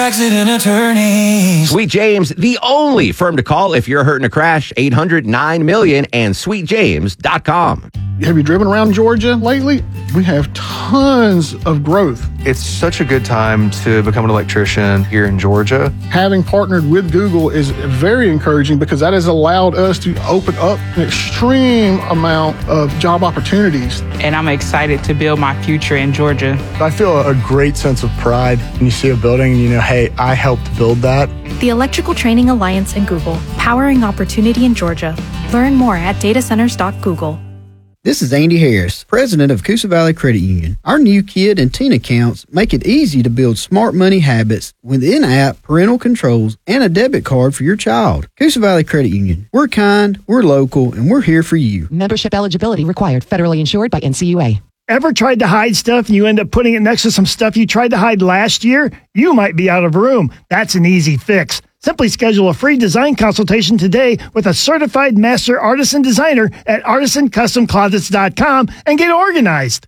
Accident attorneys. Sweet James, the only firm to call if you're hurt in a crash. 800-9-MILLION and sweetjames.com. Have you driven around Georgia lately? We have tons of growth. It's such a good time to become an electrician here in Georgia. Having partnered with Google is very encouraging because that has allowed us to open up an extreme amount of job opportunities. And I'm excited to build my future in Georgia. I feel a great sense of pride when you see a building and you know, hey, I helped build that. The Electrical Training Alliance and Google, powering opportunity in Georgia. Learn more at datacenters.google. This is Andy Harris, president of Coosa Valley Credit Union. Our new kid and teen accounts make it easy to build smart money habits with in-app parental controls and a debit card for your child. Coosa Valley Credit Union. We're kind, we're local, and we're here for you. Membership eligibility required. Federally insured by NCUA. Ever tried to hide stuff and you end up putting it next to some stuff you tried to hide last year? You might be out of room. That's an easy fix. Simply schedule a free design consultation today with a certified master artisan designer at artisancustomclosets.com and get organized.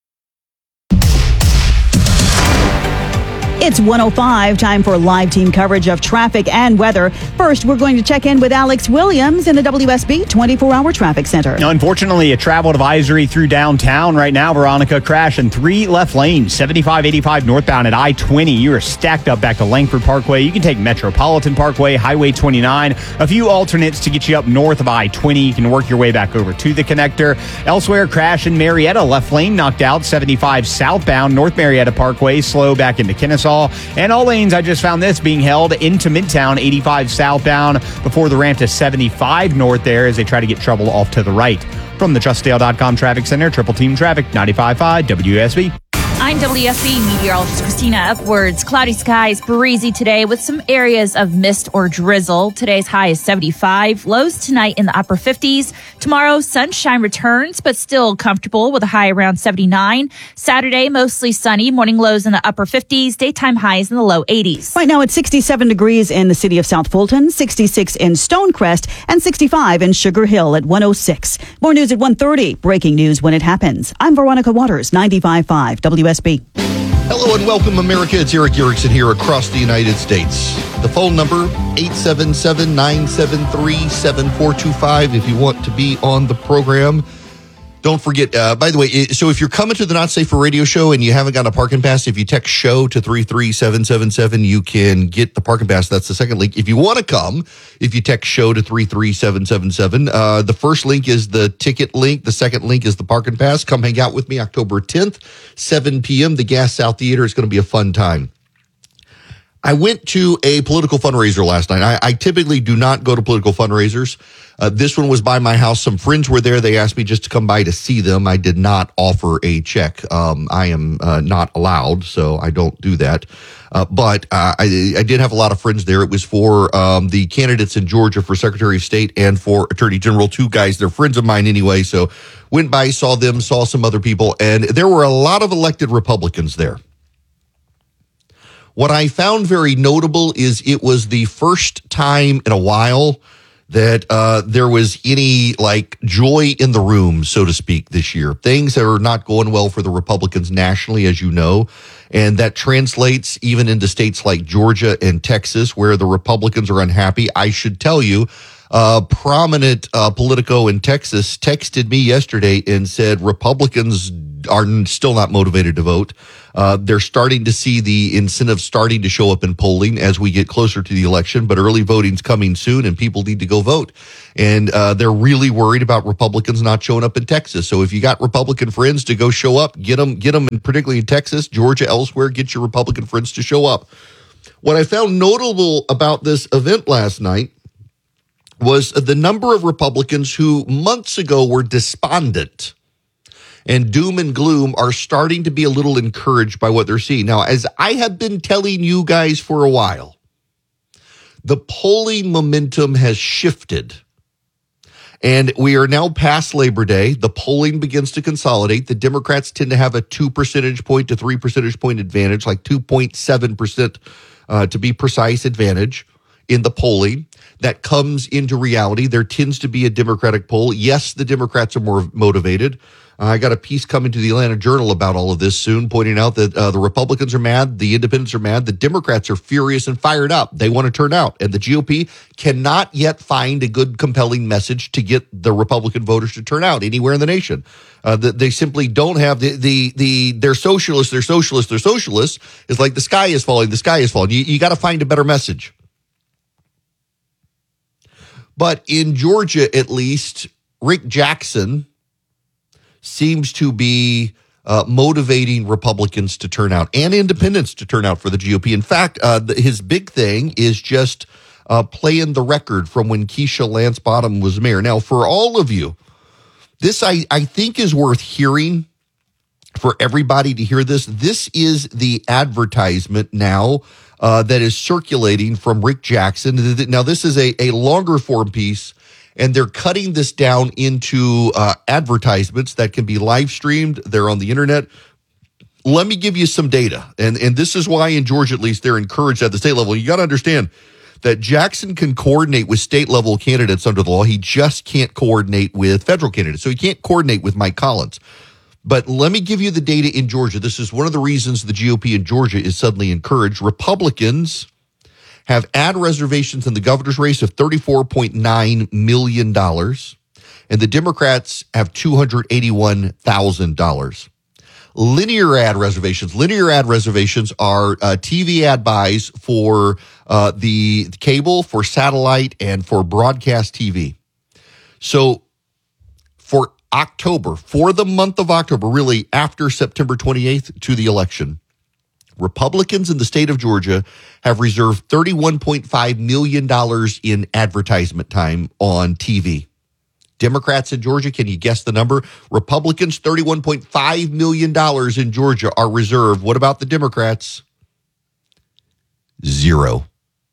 It's 1:05, time for live team coverage of traffic and weather. First, we're going to check in with Alex Williams in the WSB 24-hour traffic center. Unfortunately, a travel advisory through downtown right now. Veronica, crash in 3 left lanes, 75-85 northbound at I-20. You are stacked up back to Langford Parkway. You can take Metropolitan Parkway, Highway 29. A few alternates to get you up north of I-20. You can work your way back over to the connector. Elsewhere, crash in Marietta, left lane knocked out, 75 southbound, North Marietta Parkway, slow back into Kennesaw. And all lanes, I just found this being held into Midtown, 85 southbound before the ramp to 75 north there as they try to get trouble off to the right. From the TrustDale.com Traffic Center, Triple Team Traffic, 95.5 WSB. I'm WSB meteorologist Christina Upwards. Cloudy skies, breezy today with some areas of mist or drizzle. Today's high is 75. Lows tonight in the upper 50s. Tomorrow, sunshine returns, but still comfortable with a high around 79. Saturday, mostly sunny. Morning lows in the upper 50s. Daytime highs in the low 80s. Right now, it's 67 degrees in the city of South Fulton, 66 in Stonecrest, and 65 in Sugar Hill at 106. More news at 1:30. Breaking news when it happens. I'm Veronica Waters, 95.5 WSB. Hello and welcome, America. It's Eric Erickson here across the United States. The phone number, 877-973-7425 if you want to be on the program. Don't forget, by the way, so if you're coming to the Not Safe for Radio show and you haven't got a parking pass, if you text SHOW to 33777, you can get the parking pass. That's the second link. If you want to come, if you text SHOW to 33777, the first link is the ticket link. The second link is the parking pass. Come hang out with me October 10th, 7 p.m. The Gas South Theater is going to be a fun time. I went to a political fundraiser last night. I typically do not go to political fundraisers. This one was by my house. Some friends were there. They asked me just to come by to see them. I did not offer a check. I am not allowed, so I don't do that. But I did have a lot of friends there. It was for the candidates in Georgia for Secretary of State and for Attorney General. Two guys, they're friends of mine anyway. So went by, saw them, saw some other people, and there were a lot of elected Republicans there. What I found very notable is it was the first time in a while that there was any joy in the room, so to speak, this year. Things are not going well for the Republicans nationally, as you know, and that translates even into states like Georgia and Texas, where the Republicans are unhappy. I should tell you, prominent Politico in Texas texted me yesterday and said Republicans are still not motivated to vote. They're starting to see the incentives starting to show up in polling as we get closer to the election, but early voting's coming soon and people need to go vote. And they're really worried about Republicans not showing up in Texas. So if you got Republican friends to go show up, get them, and particularly in Texas, Georgia, elsewhere, get your Republican friends to show up. What I found notable about this event last night was the number of Republicans who months ago were despondent and doom and gloom are starting to be a little encouraged by what they're seeing. Now, as I have been telling you guys for a while, the polling momentum has shifted. And we are now past Labor Day. The polling begins to consolidate. The Democrats tend to have a 2 percentage point to 3 percentage point advantage, like 2.7% to be precise advantage. in the polling that comes into reality. There tends to be a Democratic poll. Yes, the Democrats are more motivated. I got a piece coming to the Atlanta Journal about all of this soon, pointing out that the Republicans are mad, the independents are mad, the Democrats are furious and fired up. They want to turn out, and the GOP cannot yet find a good, compelling message to get the Republican voters to turn out anywhere in the nation. They simply don't have they're socialists. It's like the sky is falling. You got to find a better message. But in Georgia, at least, Rick Jackson seems to be motivating Republicans to turn out and independents to turn out for the GOP. In fact, his big thing is just playing the record from when Keisha Lance Bottoms was mayor. Now, for all of you, this I think is worth hearing for everybody to hear this. This is the advertisement now that is circulating from Rick Jackson. Now, this is a longer form piece, and they're cutting this down into advertisements that can be live streamed. They're on the internet. Let me give you some data. And this is why in Georgia, at least, they're encouraged at the state level. You got to understand that Jackson can coordinate with state level candidates under the law. He just can't coordinate with federal candidates. So he can't coordinate with Mike Collins. But let me give you the data in Georgia. This is one of the reasons the GOP in Georgia is suddenly encouraged. Republicans have ad reservations in the governor's race of $34.9 million, and the Democrats have $281,000. Linear ad reservations are TV ad buys for the cable, for satellite, and for broadcast TV. So for October, for the month of October, really after September 28th to the election, Republicans in the state of Georgia have reserved $31.5 million in advertisement time on TV. Democrats in Georgia, can you guess the number? Republicans, $31.5 million in Georgia are reserved. What about the Democrats? Zero.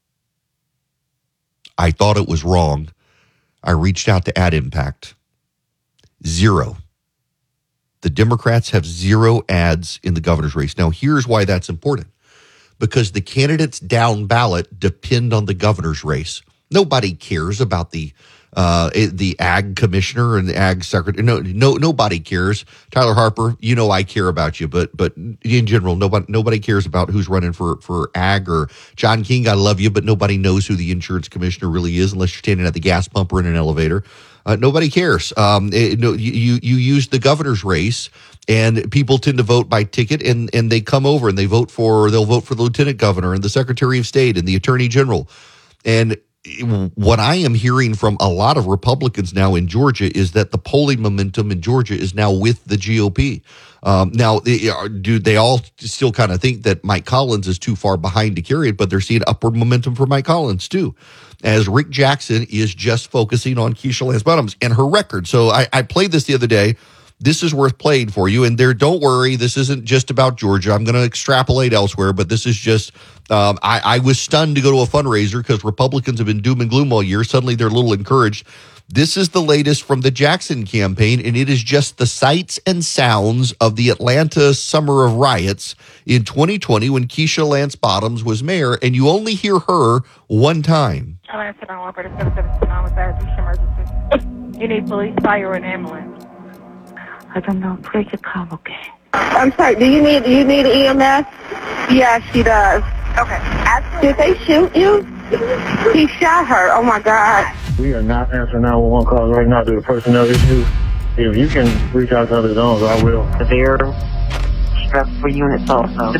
I thought it was wrong. I reached out to Ad Impact. Zero. The Democrats have zero ads in the governor's race. Now, here's why that's important. Because the candidates down ballot depend on the governor's race. Nobody cares about the ag commissioner and the ag secretary. Nobody cares. Tyler Harper, you know I care about you, but in general, nobody cares about who's running for ag. Or John King, I love you, but nobody knows who the insurance commissioner really is unless you're standing at the gas pump or in an elevator. Nobody cares. You use the governor's race, and people tend to vote by ticket, and they come over and they'll vote for the lieutenant governor and the secretary of state and the attorney general. And what I am hearing from a lot of Republicans now in Georgia is that the polling momentum in Georgia is now with the GOP. Now, they all still kind of think that Mike Collins is too far behind to carry it, but they're seeing upward momentum for Mike Collins too, as Rick Jackson is just focusing on Keisha Lance Bottoms and her record. So I played this the other day. This is worth playing for you. And don't worry, this isn't just about Georgia. I'm going to extrapolate elsewhere, but this is just, I was stunned to go to a fundraiser because Republicans have been doom and gloom all year. Suddenly they're a little encouraged. This is the latest from the Jackson campaign, and it is just the sights and sounds of the Atlanta summer of riots in 2020 when Keisha Lance Bottoms was mayor, and you only hear her one time. Atlanta 911 779 with that emergency. You need police, fire, or an ambulance? I don't know. Please come, okay? I'm sorry. Do you need EMS? Yeah, she does. Okay. Did they shoot you? He shot her. Oh my God. We are not answering 911 calls right now due to personnel issues. If you can reach out to other zones, I will. Severe stressful units also.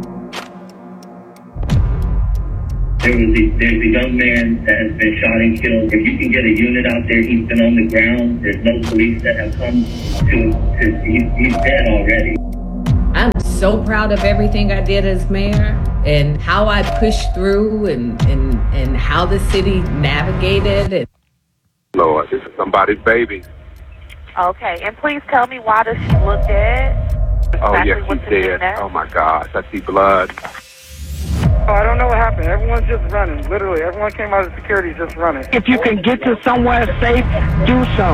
There's a young man that has been shot and killed. If you can get a unit out there, he's been on the ground. There's no police that have come he's dead already. I'm so proud of everything I did as mayor and how I pushed through and how the city navigated it. Lord, this is somebody's baby. Okay, and please tell me, why does she look dead? Oh, yes, she's dead. Oh, my gosh, I see blood. Oh, I don't know what happened. Everyone's just running. Literally, everyone came out of security just running. If you can get to somewhere safe, do so.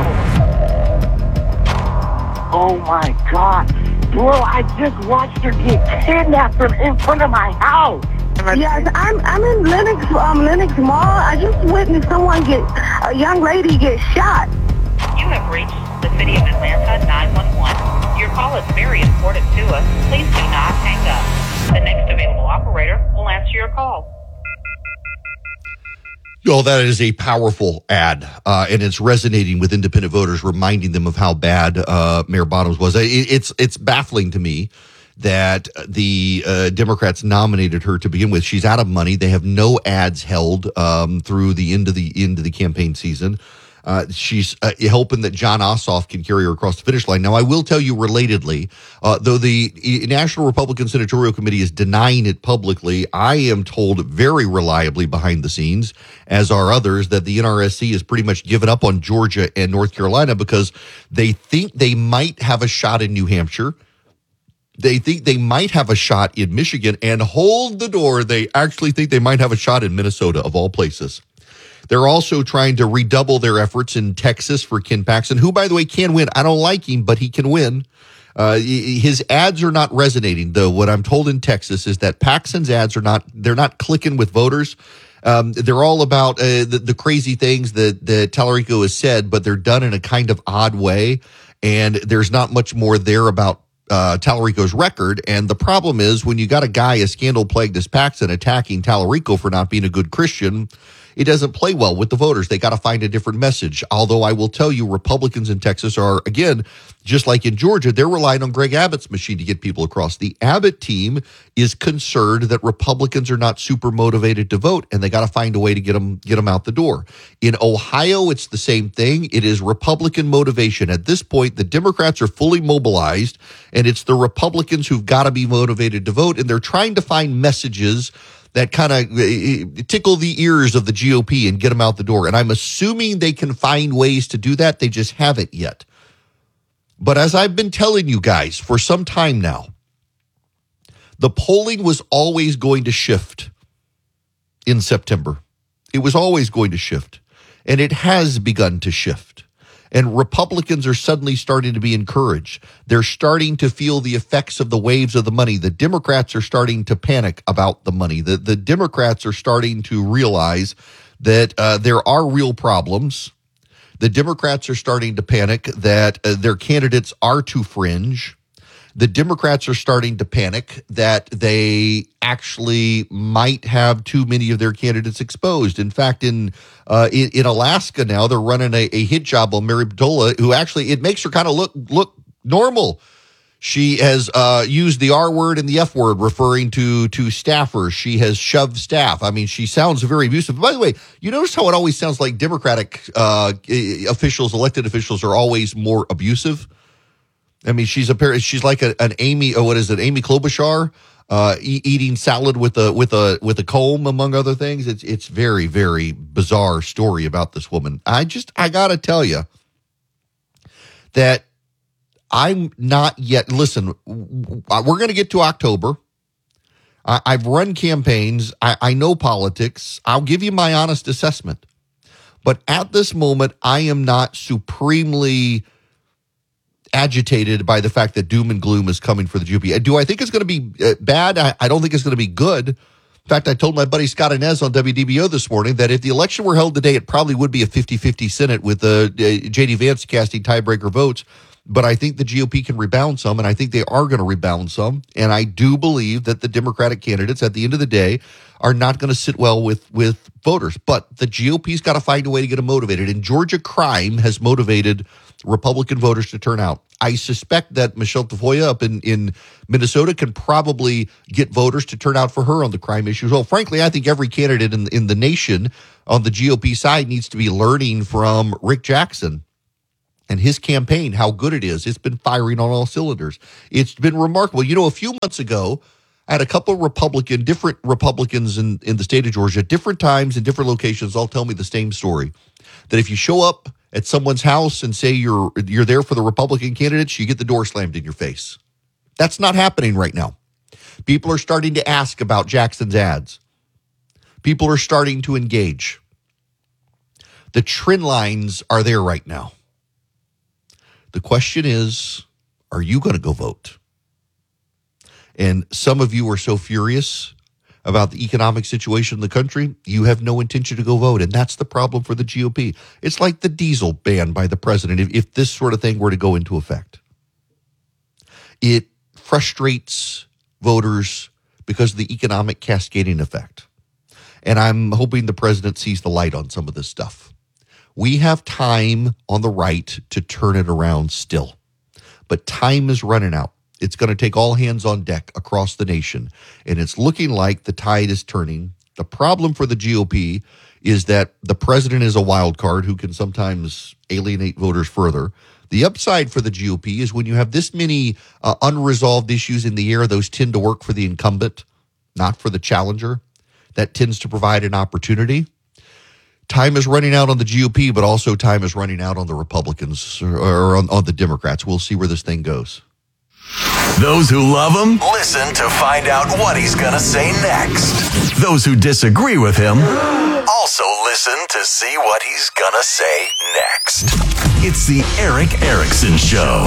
Oh, my God. Bro, I just watched her get kidnapped from in front of my house. Yes, I'm in Lenox Mall. I just witnessed a young lady get shot. You have reached the City of Atlanta 911. Your call is very important to us. Please do not hang up. The next available operator will answer your call. Oh, that is a powerful ad, and it's resonating with independent voters, reminding them of how bad Mayor Bottoms was. It's baffling to me that the Democrats nominated her to begin with. She's out of money. They have no ads held through the end of the campaign season. She's hoping that John Ossoff can carry her across the finish line. Now, I will tell you relatedly, though the National Republican Senatorial Committee is denying it publicly, I am told very reliably behind the scenes, as are others, that the NRSC has pretty much given up on Georgia and North Carolina because they think they might have a shot in New Hampshire. They think they might have a shot in Michigan, and hold the door, they actually think they might have a shot in Minnesota, of all places. They're also trying to redouble their efforts in Texas for Ken Paxton, who, by the way, can win. I don't like him, but he can win. His ads are not resonating, though. What I'm told in Texas is that Paxton's ads they're not clicking with voters. They're all about the crazy things that Tallarico has said, but they're done in a kind of odd way. And there's not much more there about Tallarico's record. And the problem is when you got a guy as scandal-plagued as Paxton attacking Tallarico for not being a good Christian, it doesn't play well with the voters. They got to find a different message. Although I will tell you, Republicans in Texas are, again, just like in Georgia, they're relying on Greg Abbott's machine to get people across. The Abbott team is concerned that Republicans are not super motivated to vote, and they got to find a way to get them out the door. In Ohio, it's the same thing. It is Republican motivation. At this point, the Democrats are fully mobilized, and it's the Republicans who've got to be motivated to vote, and they're trying to find messages that kind of tickle the ears of the GOP and get them out the door. And I'm assuming they can find ways to do that. They just haven't yet. But as I've been telling you guys for some time now, the polling was always going to shift in September. It was always going to shift. And it has begun to shift. And Republicans are suddenly starting to be encouraged. They're starting to feel the effects of the waves of the money. The Democrats are starting to panic about the money. The Democrats are starting to realize that there are real problems. The Democrats are starting to panic that their candidates are too fringe. The Democrats are starting to panic that they actually might have too many of their candidates exposed. In fact, in Alaska now, they're running a hit job on Mary Batola, who actually, it makes her kind of look normal. She has used the R word and the F word referring to staffers. She has shoved staff. I mean, she sounds very abusive. By the way, you notice how it always sounds like Democratic officials, elected officials, are always more abusive? I mean, she's like an Amy Klobuchar, eating salad with a comb, among other things. It's very, very bizarre story about this woman. I gotta tell you that I'm not yet. Listen, we're going to get to October. I've run campaigns. I know politics. I'll give you my honest assessment. But at this moment, I am not supremely agitated by the fact that doom and gloom is coming for the GOP. Do I think it's going to be bad? I don't think it's going to be good. In fact, I told my buddy Scott Inez on WDBO this morning that if the election were held today, it probably would be a 50-50 Senate with J.D. Vance casting tiebreaker votes. But I think the GOP can rebound some, and I think they are going to rebound some. And I do believe that the Democratic candidates, at the end of the day, are not going to sit well with voters. But the GOP's got to find a way to get them motivated. And Georgia crime has motivated Republican voters to turn out. I suspect that Michelle Tafoya up in Minnesota can probably get voters to turn out for her on the crime issues. Well, frankly, I think every candidate in the nation on the GOP side needs to be learning from Rick Jackson and his campaign, how good it is. It's been firing on all cylinders. It's been remarkable. You know, a few months ago, I had a couple of different Republicans in the state of Georgia, different times and different locations, all tell me the same story. That if you show up at someone's house and say you're there for the Republican candidates, you get the door slammed in your face. That's not happening right now. People are starting to ask about Jackson's ads. People are starting to engage. The trend lines are there right now. The question is, are you going to go vote? And some of you are so furious about the economic situation in the country, you have no intention to go vote. And that's the problem for the GOP. It's like the diesel ban by the president. If this sort of thing were to go into effect, it frustrates voters because of the economic cascading effect. And I'm hoping the president sees the light on some of this stuff. We have time on the right to turn it around still, but time is running out. It's going to take all hands on deck across the nation, and it's looking like the tide is turning. The problem for the GOP is that the president is a wild card who can sometimes alienate voters further. The upside for the GOP is when you have this many unresolved issues in the air, those tend to work for the incumbent, not for the challenger. That tends to provide an opportunity. Time is running out on the GOP, but also time is running out on the Republicans or on the Democrats. We'll see where this thing goes. Those who love him, listen to find out what he's going to say next. Those who disagree with him, also listen to see what he's going to say next. It's the Erick Erickson Show.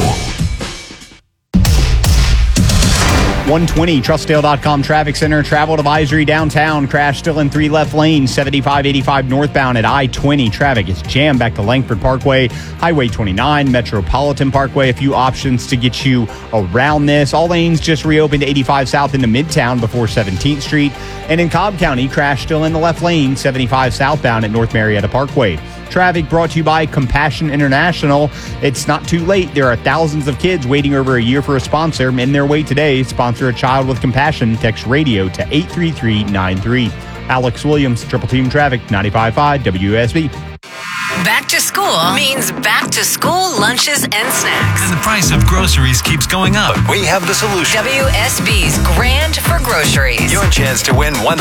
120 Trustdale.com traffic center. Travel advisory downtown. Crash still in 3 left lanes. 75-85 northbound at I-20. Traffic is jammed back to Langford Parkway, Highway 29, Metropolitan Parkway. A few options to get you around this. All lanes just reopened 85 south into Midtown before 17th Street. And in Cobb County, crash still in the left lane. 75 southbound at North Marietta Parkway. Traffic brought to you by Compassion International. It's not too late. There are thousands of kids waiting over a year for a sponsor. In their way today, sponsor a child with compassion. Text radio to 83393. Alex Williams, Triple Team Traffic, 95.5 WSB. Back to school means back to school lunches and snacks. And the price of groceries keeps going up. But we have the solution. WSB's Grand for Groceries. Your chance to win $1,000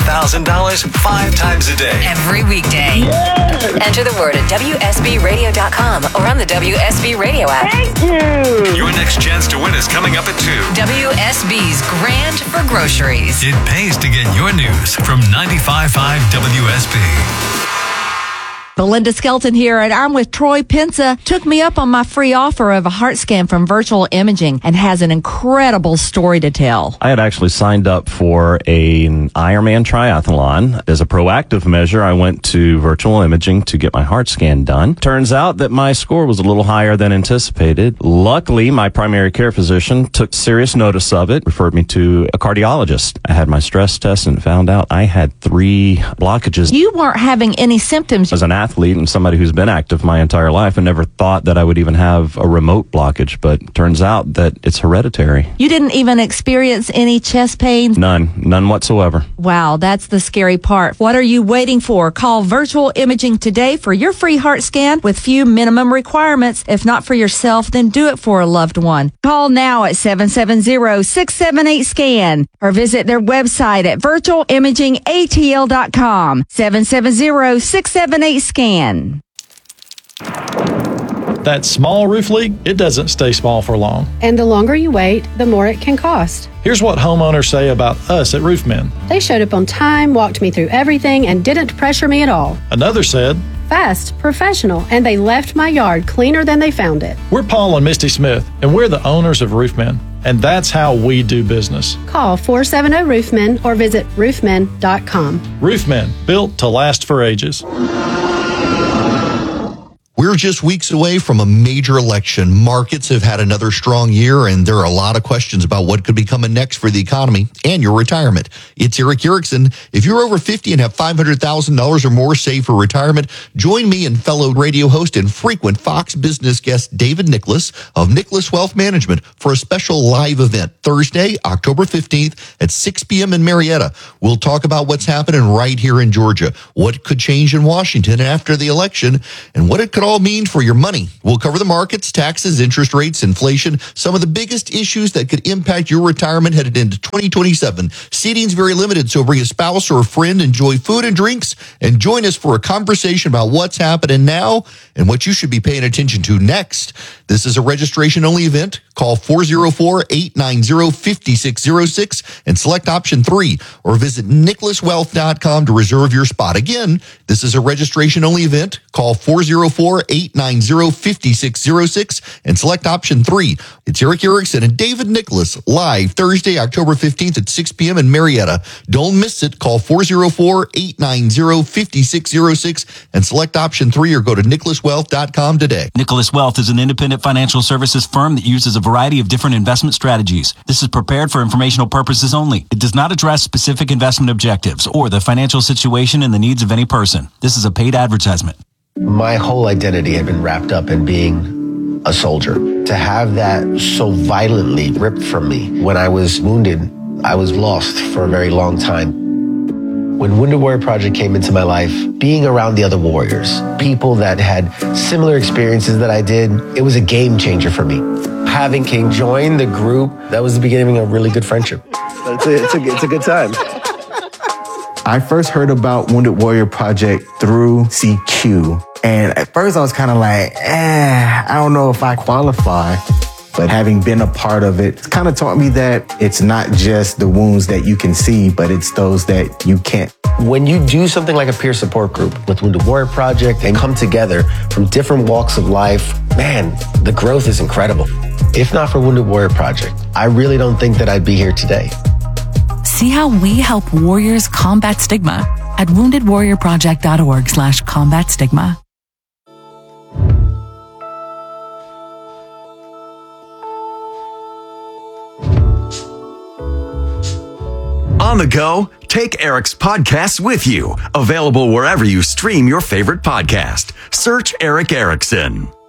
5 times a day. Every weekday. Yay! Enter the word at WSBradio.com or on the WSB Radio app. Thank you. Your next chance to win is coming up at 2. WSB's Grand for Groceries. It pays to get your news from 95.5 WSB. Belinda Skelton here, and I'm with Troy Pensa. Took me up on my free offer of a heart scan from Virtual Imaging and has an incredible story to tell. I had actually signed up for an Ironman triathlon. As a proactive measure, I went to Virtual Imaging to get my heart scan done. Turns out that my score was a little higher than anticipated. Luckily, my primary care physician took serious notice of it, referred me to a cardiologist. I had my stress test and found out I had 3 blockages. You weren't having any symptoms. As an athlete and somebody who's been active my entire life, I never thought that I would even have a remote blockage, but turns out that it's hereditary. You didn't even experience any chest pain? None whatsoever. Wow, that's the scary part. What are you waiting for? Call Virtual Imaging today for your free heart scan with few minimum requirements. If not for yourself, then do it for a loved one. Call now at 770-678-SCAN or visit their website at virtualimagingatl.com. 770-678-SCAN. That small roof leak, it doesn't stay small for long. And the longer you wait, the more it can cost. Here's what homeowners say about us at Roofmen. They showed up on time, walked me through everything, and didn't pressure me at all. Another said, fast, professional, and they left my yard cleaner than they found it. We're Paul and Misty Smith, and we're the owners of Roofmen, and that's how we do business. Call 470-ROOFMEN or visit roofmen.com. Roofmen, built to last for ages. We're just weeks away from a major election. Markets have had another strong year, and there are a lot of questions about what could be coming next for the economy and your retirement. It's Erick Erickson. If you're over 50 and have $500,000 or more saved for retirement, join me and fellow radio host and frequent Fox Business guest David Nicholas of Nicholas Wealth Management for a special live event Thursday, October 15th at 6 p.m. in Marietta. We'll talk about what's happening right here in Georgia, what could change in Washington after the election, and what it could all mean for your money. We'll cover the markets, taxes, interest rates, inflation, some of the biggest issues that could impact your retirement headed into 2027. Seating's very limited, so bring a spouse or a friend, enjoy food and drinks, and join us for a conversation about what's happening now and what you should be paying attention to next. This is a registration-only event. Call 404-890-5606 and select option 3, or visit nicholaswealth.com to reserve your spot. Again, this is a registration-only event. Call 404 404-890-5606 and select option 3. It's Eric Erickson and David Nicholas live Thursday, October 15th at 6 p.m. in Marietta. Don't miss it. Call 404-890-5606 and select option 3 or go to nicholaswealth.com today. Nicholas Wealth is an independent financial services firm that uses a variety of different investment strategies. This is prepared for informational purposes only. It does not address specific investment objectives or the financial situation and the needs of any person. This is a paid advertisement. My whole identity had been wrapped up in being a soldier. To have that so violently ripped from me when I was wounded, I was lost for a very long time. When Wounded Warrior Project came into my life, being around the other warriors, people that had similar experiences that I did, it was a game changer for me. Having King join the group, that was the beginning of a really good friendship. It's a good time. I first heard about Wounded Warrior Project through CQ. And at first I was kind of like, I don't know if I qualify. But having been a part of it, it's kind of taught me that it's not just the wounds that you can see, but it's those that you can't. When you do something like a peer support group with Wounded Warrior Project and come together from different walks of life, man, the growth is incredible. If not for Wounded Warrior Project, I really don't think that I'd be here today. See how we help warriors combat stigma at woundedwarriorproject.org/combat stigma. On the go, take Eric's podcasts with you. Available wherever you stream your favorite podcast. Search Eric Erickson.